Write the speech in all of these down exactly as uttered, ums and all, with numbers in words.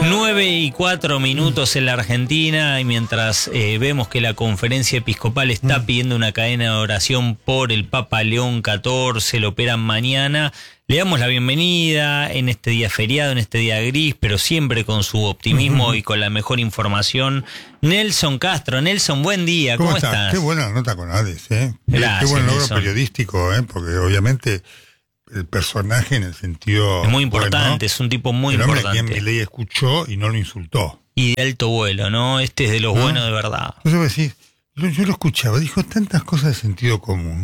nueve y cuatro minutos en la Argentina, y mientras eh, vemos que la Conferencia Episcopal está pidiendo una cadena de oración por el Papa León catorce, lo operan mañana, le damos la bienvenida en este día feriado, en este día gris, pero siempre con su optimismo uh-huh. y con la mejor información. Nelson Castro. Nelson, buen día, ¿cómo, ¿Cómo estás? estás? Qué buena nota con Hades, ¿eh? Gracias, qué buen logro Nelson. periodístico, ¿eh? Porque obviamente el personaje en el sentido... Es muy importante, bueno, es un tipo muy el hombre importante. Quien Milei escuchó y no lo insultó. Y de alto vuelo, ¿no? Este es de los ¿no? buenos de verdad. Entonces decís, yo, yo lo escuchaba, dijo tantas cosas de sentido común,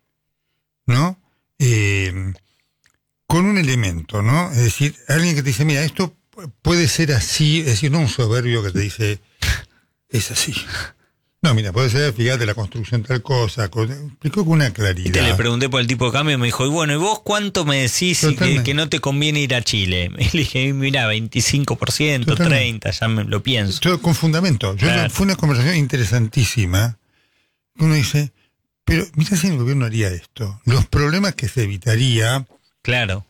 mm. ¿no? Eh, con un elemento, ¿no? Es decir, alguien que te dice, mira, esto puede ser así, es decir, no un soberbio que te dice, es así. No, mira, puede ser, fíjate, la construcción tal cosa, con, explicó con una claridad. Y te le pregunté por el tipo de cambio y me dijo, y bueno, ¿y vos cuánto me decís que, que no te conviene ir a Chile? Y le dije, mira, veinticinco por ciento, treinta por ciento, ya me lo pienso. Yo, con fundamento. Yo, claro. Fue una conversación interesantísima. Uno dice, pero mira si el gobierno haría esto. Los problemas que se evitaría. Claro.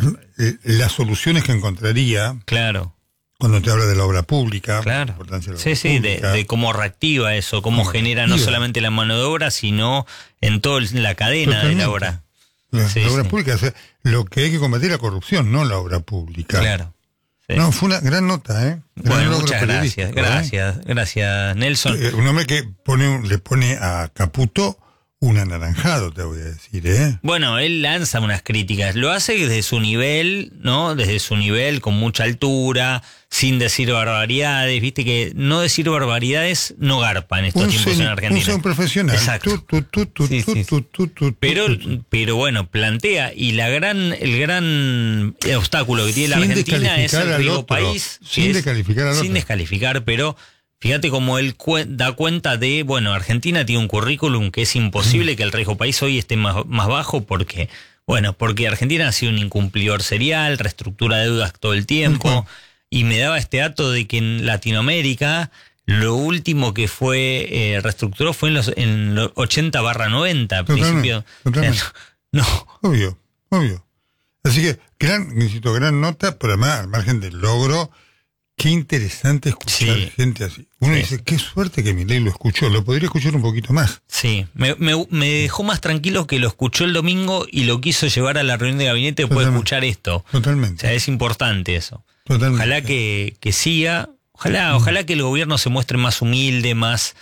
Las soluciones que encontraría. Claro. Cuando te habla de la obra pública, claro. la importancia de la sí, obra sí, pública. De, de cómo reactiva eso, cómo, cómo genera reactiva. No solamente la mano de obra, sino en toda la cadena Totalmente. de la obra. La, sí, la obra sí. pública, o sea, lo que hay que combatir es la corrupción, no la obra pública. Claro. Sí. No, fue una gran nota, ¿eh? Gran bueno, muchas gracias, gracias, ¿eh? gracias, Nelson. Un hombre que pone, le pone a Caputo un anaranjado, te voy a decir, ¿eh? Bueno, él lanza unas críticas, lo hace desde su nivel, ¿no? Desde su nivel, con mucha altura, sin decir barbaridades, viste que no decir barbaridades no garpa en estos un tiempos sen, en Argentina. Un profesional. Exacto. Tu, tu, tu, sí, tu, sí, tu, tu, tu, pero, tu, tu. pero bueno, plantea, y la gran, el gran obstáculo que tiene la Argentina es el riesgo país. Sin descalificar al otro. Sin descalificar, pero... Fíjate cómo él cu- da cuenta de, bueno, Argentina tiene un currículum que es imposible que el riesgo país hoy esté más, más bajo porque, bueno, porque Argentina ha sido un incumplidor serial, reestructura deudas todo el tiempo, uh-huh. y me daba este dato de que en Latinoamérica lo último que fue eh, reestructuró fue en los, en los ochenta barra noventa, principio. Totalmente. No. Obvio, obvio. Así que, gran, necesito gran nota, pero además, al margen del logro, qué interesante escuchar sí. gente así. Uno sí. dice, qué suerte que Milei lo escuchó. Lo podría escuchar un poquito más. Sí, me, me, me dejó más tranquilo que lo escuchó el domingo y lo quiso llevar a la reunión de gabinete después de escuchar esto. Totalmente. O sea, es importante eso. Totalmente. Ojalá que, que siga. Ojalá, mm. ojalá que el gobierno se muestre más humilde, más,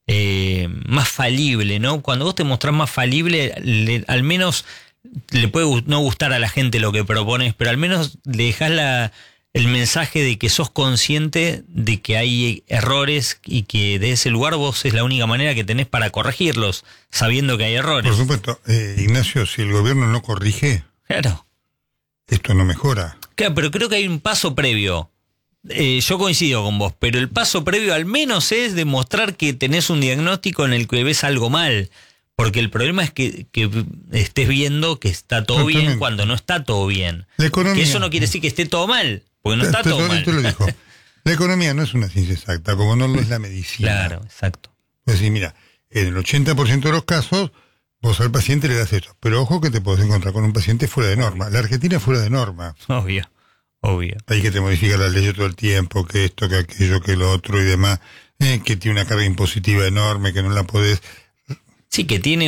eh, más falible, ¿no? Cuando vos te mostrás más falible, le, al menos le puede no gustar a la gente lo que propones, pero al menos le dejás la... el mensaje de que sos consciente de que hay errores y que de ese lugar vos es la única manera que tenés para corregirlos, sabiendo que hay errores. Por supuesto. Eh, Ignacio, si el gobierno no corrige, claro, esto no mejora. Claro, pero creo que hay un paso previo. Eh, yo coincido con vos, pero el paso previo al menos es demostrar que tenés un diagnóstico en el que ves algo mal. Porque el problema es que, que estés viendo que está todo Totalmente. bien cuando no está todo bien. La economía. Que eso no quiere decir que esté todo mal. Porque no está te, todo te, mal. te lo dijo. La economía no es una ciencia exacta, como no lo es la medicina. Claro, exacto. Es decir, mira, en el ochenta por ciento de los casos, vos al paciente le das esto. Pero ojo que te podés encontrar con un paciente fuera de norma. La Argentina es fuera de norma. Obvio, obvio. Hay que te modifica la ley todo el tiempo, que esto, que aquello, que lo otro y demás. Eh, que tiene una carga impositiva enorme, que no la podés... Sí, que tiene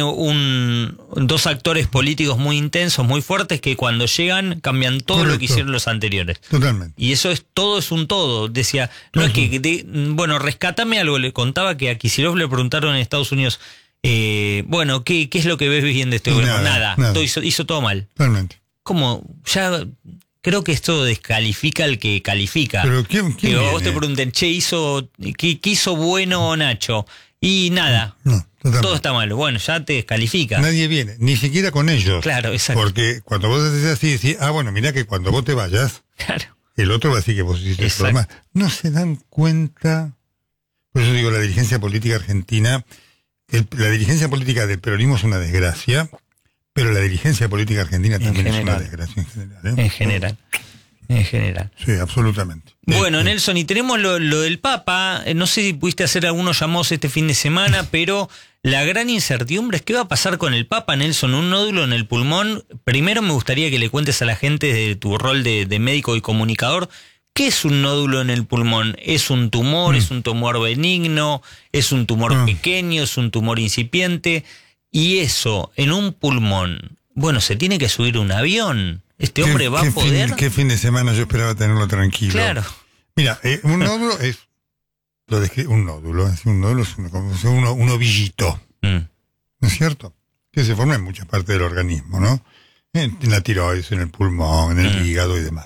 un dos actores políticos muy intensos, muy fuertes, que cuando llegan cambian todo Correcto. lo que hicieron los anteriores. Totalmente. Y eso es todo es un todo. Decía, no uh-huh. es que, de, bueno, rescátame algo. Le contaba que a Kicillof le preguntaron en Estados Unidos, eh, bueno, ¿qué, ¿qué es lo que ves bien de este gobierno? Nada, nada. nada. Todo hizo, hizo todo mal. Totalmente. Como, ya... Creo que esto descalifica al que califica. Pero ¿quién, quién que vos viene? te pregunten, che, hizo, ¿qué, qué hizo bueno Nacho? Y nada, no, no, todo está mal. Bueno, ya te descalifica. Nadie viene, ni siquiera con ellos. Claro, exacto. Porque cuando vos haces así, decís, ah, bueno, mira que cuando vos te vayas, claro. el otro va a decir que vos hiciste el programa. No se dan cuenta. Por eso digo, la dirigencia política argentina, el, la dirigencia política del peronismo es una desgracia. Pero la dirigencia política argentina también es una desgracia en general. ¿eh? En general. En general. Sí, absolutamente. Bueno, eh, Nelson, y tenemos lo, lo del Papa. No sé si pudiste hacer algunos llamados este fin de semana, pero la gran incertidumbre es qué va a pasar con el Papa, Nelson. Un nódulo en el pulmón. Primero me gustaría que le cuentes a la gente de tu rol de, de médico y comunicador ¿Qué es un nódulo en el pulmón? ¿Es un tumor? Mm. ¿Es un tumor benigno? ¿Es un tumor mm. pequeño? ¿Es un tumor incipiente? Y eso, en un pulmón, bueno, se tiene que subir un avión. ¿Este hombre va a poder? Fin, ¿Qué fin de semana yo esperaba tenerlo tranquilo? Claro. Mira, eh, un nódulo es... Lo describe, un nódulo, es un nódulo es un, un, un ovillito, mm. ¿no es cierto? Que se forma en muchas partes del organismo, ¿no? En, en la tiroides, en el pulmón, en el mm. hígado y demás.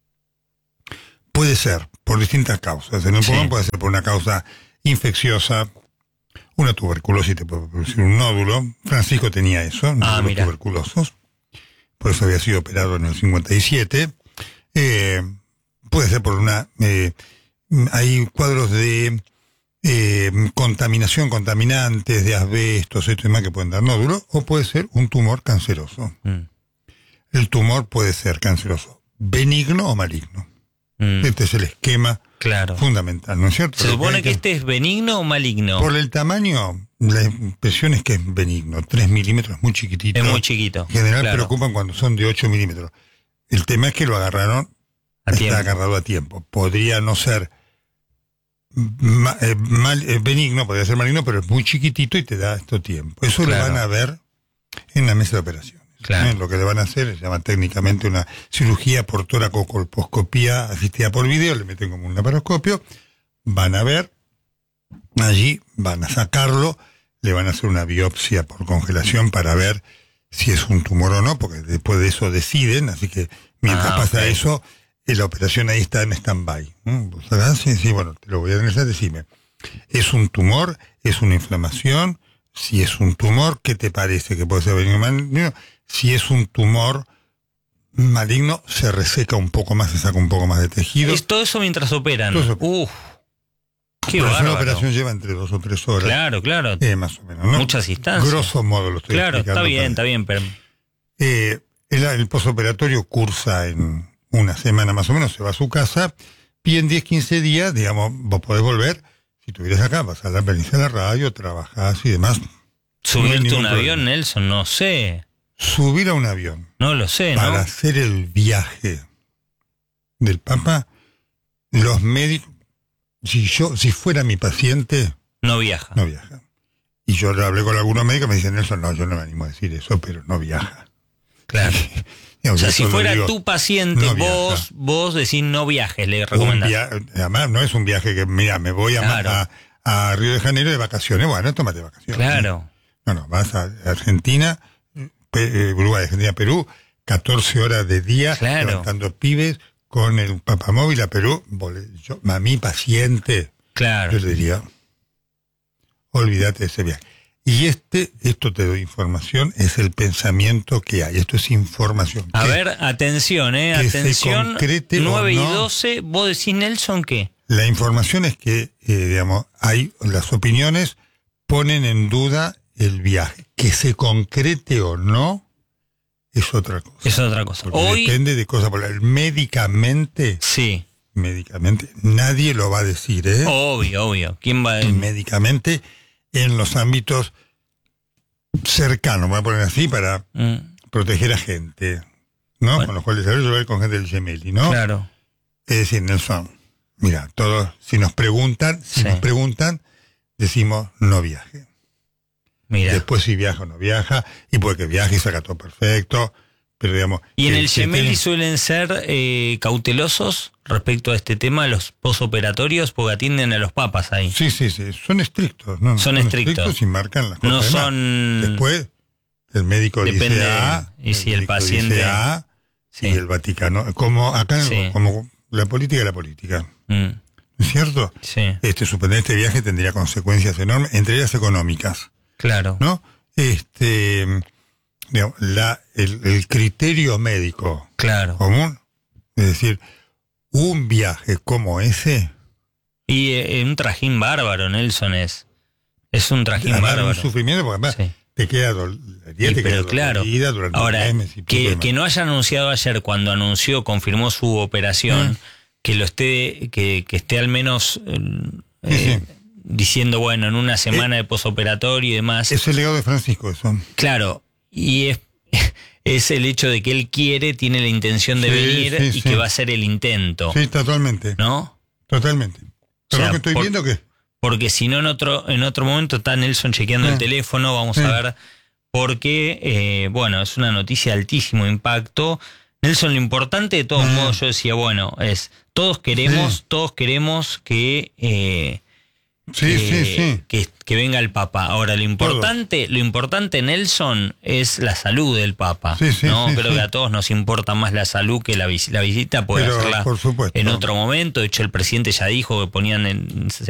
Puede ser por distintas causas. En el pulmón sí. puede ser por una causa infecciosa, una tuberculosis te puede producir un nódulo. Francisco tenía eso, nódulos ah, tuberculosos. Por eso había sido operado en el cincuenta y siete. Eh, puede ser por una... Eh, hay cuadros de eh, contaminación, contaminantes, de asbestos, esto y demás que pueden dar nódulos, o puede ser un tumor canceroso. Mm. El tumor puede ser canceroso, benigno o maligno. Mm. Este es el esquema claro. fundamental, ¿no es cierto? ¿Se supone que, que este es benigno o maligno? Por el tamaño, la impresión es que es benigno. tres milímetros, muy chiquitito. Es muy chiquito. En general claro. preocupan cuando son de ocho milímetros. El tema es que lo agarraron, a está tiempo. agarrado a tiempo. Podría no ser ma, eh, mal, eh, benigno, podría ser maligno, pero es muy chiquitito y te da esto tiempo. Eso claro. lo van a ver en la mesa de operaciones. Claro. ¿Eh? Lo que le van a hacer se llama técnicamente una cirugía por toracocolposcopía asistida por video, le meten como un laparoscopio, van a ver, allí van a sacarlo, le van a hacer una biopsia por congelación para ver si es un tumor o no, porque después de eso deciden, así que mientras ah, pasa okay. eso, la operación ahí está en stand-by. ¿Mm? Sí, sí, bueno, te lo voy a analizar, decime. ¿Es un tumor? ¿Es una inflamación? Si es un tumor, ¿qué te parece que puede ser benigno o maligno? Si es un tumor maligno, se reseca un poco más, se saca un poco más de tejido. Es todo eso mientras operan. Eso, Uf, qué bárbaro. Una operación lleva entre dos o tres horas. Claro, claro. Eh, más o menos, ¿no? Muchas instancias. Grosso modo lo estoy Claro, explicando. está bien, está bien. Pero... Eh, el, el posoperatorio cursa en una semana más o menos, se va a su casa, y en diez, quince días, digamos, vos podés volver. Si estuvieras acá, vas a la planicie de la radio, trabajás y demás. ¿Subirte no un avión, problema. Nelson? No sé. Subir a un avión. No lo sé, para ¿no? Para hacer el viaje del Papa, los médicos, si yo, si fuera mi paciente... No viaja. No viaja. Y yo hablé con algunos médicos, me dicen, Nelson, no, yo no me animo a decir eso, pero no viaja. Claro. O sea, si fuera digo, tu paciente, no vos vos decís no viajes, le recomendás. Via- además, no es un viaje que, mira, me voy a, claro. a, a Río de Janeiro de vacaciones. Bueno, tómate vacaciones. Claro. No, no, vas a Argentina, Uruguay, Argentina, Perú, catorce horas de día, claro. levantando pibes con el papamóvil a Perú. Yo, a mi paciente, claro. yo le diría, olvídate de ese viaje. Y este, esto te doy información, es el pensamiento que hay. Esto es información. A ver, atención, eh, atención. nueve y doce, ¿vos decís, Nelson, qué? La información es que, eh, digamos, hay, las opiniones ponen en duda el viaje. Que se concrete o no, es otra cosa. Es otra cosa. Hoy, depende de cosas. Médicamente, sí. Médicamente, nadie lo va a decir, ¿eh? Obvio, obvio. ¿Quién va a decir? Médicamente, en los ámbitos cercanos, voy a poner así, para mm. proteger a gente, ¿no? Bueno. Con los cuales yo voy a ir con gente del Gemelli, ¿no? Claro. Es decir, Nelson, mira, todos, si nos preguntan, si sí. nos preguntan, decimos no viaje. Mira. Después si viaja o no viaja, y puede que viaje y saca todo perfecto, pero digamos... ¿Y en el Gemelli tiene... suelen ser eh, cautelosos respecto a este tema, los posoperatorios, porque atienden a los papas ahí? Sí, sí, sí, son estrictos, ¿no? Son, son estrictos. estrictos y marcan las cosas. No son... Después, el médico Depende, dice A, y el si el paciente... dice A, sí. Y el Vaticano, como acá, sí. como la política es la política. Mm. ¿No es cierto? Sí. Este, suponer este viaje tendría consecuencias enormes, entre ellas económicas. Claro. ¿No? Este, digamos, la, el, el criterio médico claro. común, es decir, un viaje como ese... Y eh, un trajín bárbaro, Nelson, es. Es un trajín bárbaro. Un sufrimiento, porque además sí. te queda dolorida, te queda claro. dolorida durante Ahora, un mes. Y que, que no haya anunciado ayer, cuando anunció, confirmó su operación, mm. que lo esté, que, que esté al menos eh, sí, sí. diciendo, bueno, en una semana eh, de posoperatorio y demás. Es el legado de Francisco, eso. Claro, y es, es el hecho de que él quiere, tiene la intención de sí, venir sí, y sí. que va a ser el intento. Sí, totalmente. ¿No? Totalmente. ¿Pero O sea, que estoy por, viendo qué? Porque si no, en otro, en otro momento está Nelson chequeando sí. el teléfono, vamos sí. a ver, porque, eh, bueno, es una noticia de altísimo impacto. Nelson, lo importante de todos sí. modos, yo decía, bueno, es, todos queremos, sí. todos queremos que... Eh, Sí, que, sí, sí. Que, que venga el Papa. Ahora, lo importante, Todo. lo importante, Nelson, es la salud del Papa. Sí, sí, ¿no? sí, Creo sí. que a todos nos importa más la salud que la visita. La visita puede Pero, hacerla por supuesto. en otro momento. De hecho, el presidente ya dijo que ponían en